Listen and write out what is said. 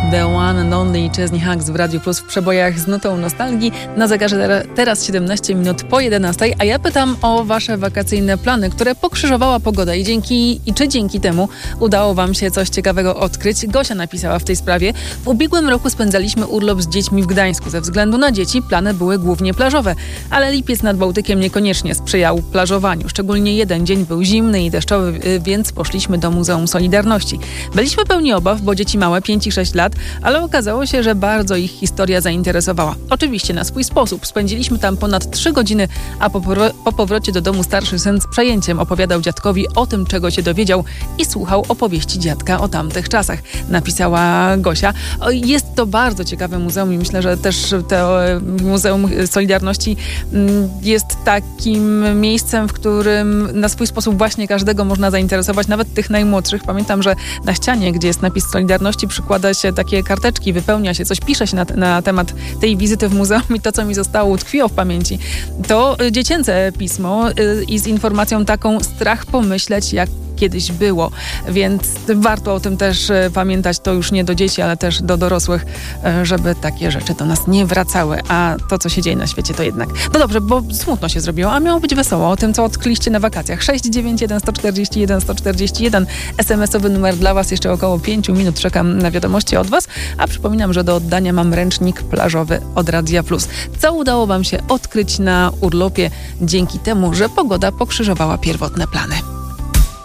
The One and Only Chesney Hughes w Radiu Plus w przebojach z nutą nostalgii. Na zegarze teraz 17 minut po 11, a ja pytam o wasze wakacyjne plany, które pokrzyżowała pogoda i czy dzięki temu udało wam się coś ciekawego odkryć. Gosia napisała w tej sprawie: w ubiegłym roku spędzaliśmy urlop z dziećmi w Gdańsku. Ze względu na dzieci plany były głównie plażowe, ale lipiec nad Bałtykiem niekoniecznie sprzyjał plażowaniu. Szczególnie jeden dzień był zimny i deszczowy, więc poszliśmy do Muzeum Solidarności. Byliśmy pełni obaw, bo dzieci małe, 5 i 6 lat, ale okazało się, że bardzo ich historia zainteresowała. Oczywiście na swój sposób. Spędziliśmy tam ponad 3 godziny, a po powrocie do domu starszy syn z przejęciem opowiadał dziadkowi o tym, czego się dowiedział i słuchał opowieści dziadka o tamtych czasach, napisała Gosia. Jest to bardzo ciekawe muzeum i myślę, że też to Muzeum Solidarności jest takim miejscem, w którym na swój sposób właśnie każdego można zainteresować, nawet tych najmłodszych. Pamiętam, że na ścianie, gdzie jest napis Solidarności, przykłada się takie karteczki, wypełnia się coś, pisze się na temat tej wizyty w muzeum i to, co mi zostało, utkwiło w pamięci. To dziecięce pismo i z informacją taką: strach pomyśleć, jak kiedyś było, więc warto o tym też pamiętać. To już nie do dzieci, ale też do dorosłych, żeby takie rzeczy do nas nie wracały, a to, co się dzieje na świecie, to jednak. No dobrze, bo smutno się zrobiło, a miało być wesoło. O tym, co odkryliście na wakacjach. 691 141 141 SMS-owy numer dla was. Jeszcze około 5 minut czekam na wiadomości od was, a przypominam, że do oddania mam ręcznik plażowy od Radia Plus. Co udało wam się odkryć na urlopie dzięki temu, że pogoda pokrzyżowała pierwotne plany?